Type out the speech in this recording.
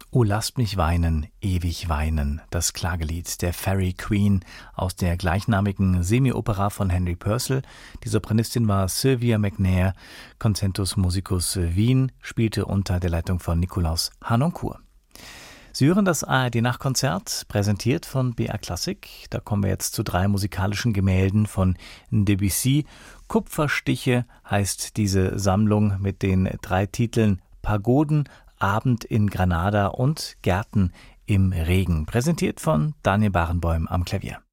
O lasst mich weinen, ewig weinen, das Klagelied der Fairy Queen aus der gleichnamigen Semi-Opera von Henry Purcell. Die Sopranistin war Sylvia McNair, Concentus Musicus Wien, spielte unter der Leitung von Nikolaus Harnoncourt. Sie hören das ARD-Nachkonzert, präsentiert von BR Klassik. Da kommen wir jetzt zu 3 musikalischen Gemälden von Debussy. Kupferstiche heißt diese Sammlung mit den 3 Titeln Pagoden, Abend in Granada und Gärten im Regen. Präsentiert von Daniel Barenboim am Klavier.